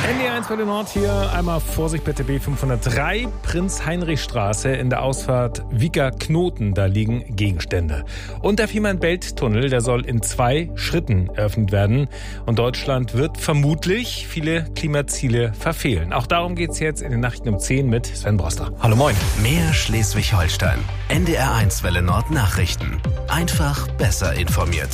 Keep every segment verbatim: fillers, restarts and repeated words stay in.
N D R eins für den Nord hier. Einmal Vorsicht bitte, B fünfhundertdrei, Prinz-Heinrich-Straße in der Ausfahrt Wieker-Knoten. Da liegen Gegenstände. Und der Fehmarn-Belt-Tunnel, der soll in zwei Schritten eröffnet werden. Und Deutschland wird vermutlich viele Klimaziele verfehlen. Auch darum geht's jetzt in den Nachrichten um zehn mit Sven Broster. Hallo, moin. Mehr Schleswig-Holstein. N D R eins Welle Nord Nachrichten. Einfach besser informiert.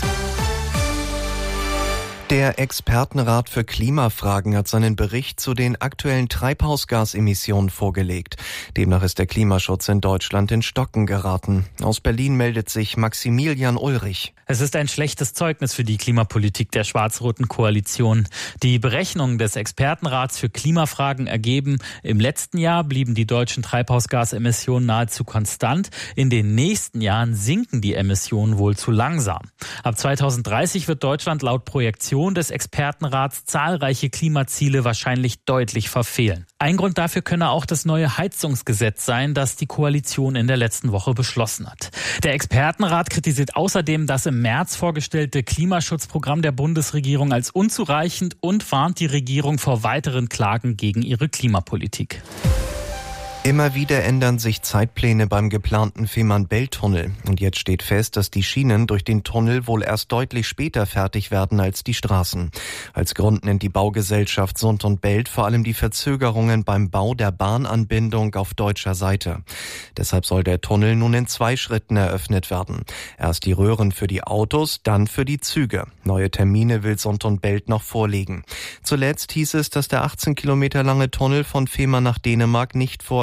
Der Expertenrat für Klimafragen hat seinen Bericht zu den aktuellen Treibhausgasemissionen vorgelegt. Demnach ist der Klimaschutz in Deutschland in Stocken geraten. Aus Berlin meldet sich Maximilian Ulrich. Es ist ein schlechtes Zeugnis für die Klimapolitik der schwarz-roten Koalition. Die Berechnungen des Expertenrats für Klimafragen ergeben, im letzten Jahr blieben die deutschen Treibhausgasemissionen nahezu konstant. In den nächsten Jahren sinken die Emissionen wohl zu langsam. Ab zweitausenddreißig wird Deutschland laut Projektion des Expertenrats zahlreiche Klimaziele wahrscheinlich deutlich verfehlen. Ein Grund dafür könne auch das neue Heizungsgesetz sein, das die Koalition in der letzten Woche beschlossen hat. Der Expertenrat kritisiert außerdem das im März vorgestellte Klimaschutzprogramm der Bundesregierung als unzureichend und warnt die Regierung vor weiteren Klagen gegen ihre Klimapolitik. Immer wieder ändern sich Zeitpläne beim geplanten Fehmarn-Belt-Tunnel. Und jetzt steht fest, dass die Schienen durch den Tunnel wohl erst deutlich später fertig werden als die Straßen. Als Grund nennt die Baugesellschaft Sund und Belt vor allem die Verzögerungen beim Bau der Bahnanbindung auf deutscher Seite. Deshalb soll der Tunnel nun in zwei Schritten eröffnet werden. Erst die Röhren für die Autos, dann für die Züge. Neue Termine will Sund und Belt noch vorlegen. Zuletzt hieß es, dass der achtzehn Kilometer lange Tunnel von Fehmarn nach Dänemark nicht vor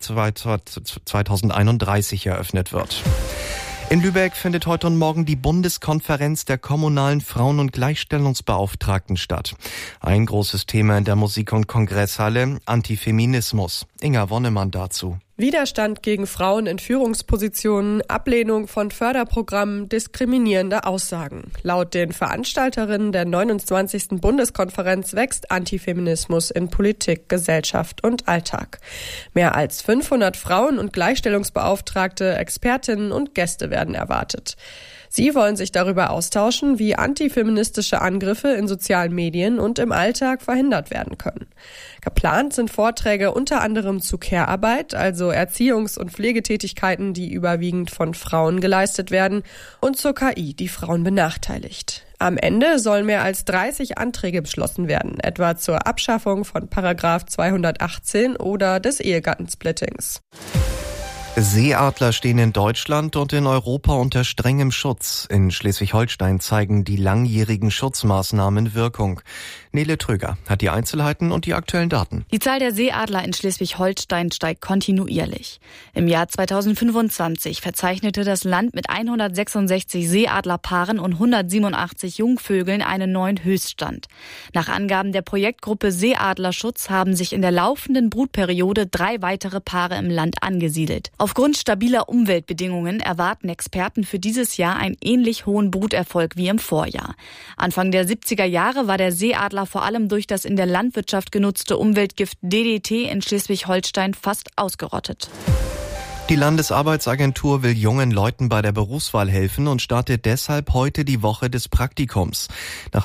zweitausendeinunddreißig eröffnet wird. In Lübeck findet heute und morgen die Bundeskonferenz der kommunalen Frauen- und Gleichstellungsbeauftragten statt. Ein großes Thema in der Musik- und Kongresshalle: Antifeminismus. Inga Wonnemann dazu. Widerstand gegen Frauen in Führungspositionen, Ablehnung von Förderprogrammen, diskriminierende Aussagen. Laut den Veranstalterinnen der neunundzwanzigsten Bundeskonferenz wächst Antifeminismus in Politik, Gesellschaft und Alltag. Mehr als fünfhundert Frauen- und Gleichstellungsbeauftragte, Expertinnen und Gäste werden erwartet. Sie wollen sich darüber austauschen, wie antifeministische Angriffe in sozialen Medien und im Alltag verhindert werden können. Geplant sind Vorträge unter anderem zu Care-Arbeit, also Erziehungs- und Pflegetätigkeiten, die überwiegend von Frauen geleistet werden, und zur K I, die Frauen benachteiligt. Am Ende sollen mehr als dreißig Anträge beschlossen werden, etwa zur Abschaffung von Paragraph zweihundertachtzehn oder des Ehegattensplittings. Seeadler stehen in Deutschland und in Europa unter strengem Schutz. In Schleswig-Holstein zeigen die langjährigen Schutzmaßnahmen Wirkung. Nele Tröger hat die Einzelheiten und die aktuellen Daten. Die Zahl der Seeadler in Schleswig-Holstein steigt kontinuierlich. Im Jahr zweitausendfünfundzwanzig verzeichnete das Land mit hundertsechsundsechzig Seeadlerpaaren und hundertsiebenundachtzig Jungvögeln einen neuen Höchststand. Nach Angaben der Projektgruppe Seeadlerschutz haben sich in der laufenden Brutperiode drei weitere Paare im Land angesiedelt. Aufgrund stabiler Umweltbedingungen erwarten Experten für dieses Jahr einen ähnlich hohen Bruterfolg wie im Vorjahr. Anfang der siebziger Jahre war der Seeadler vor allem durch das in der Landwirtschaft genutzte Umweltgift D D T in Schleswig-Holstein fast ausgerottet. Die Landesarbeitsagentur will jungen Leuten bei der Berufswahl helfen und startet deshalb heute die Woche des Praktikums. Nach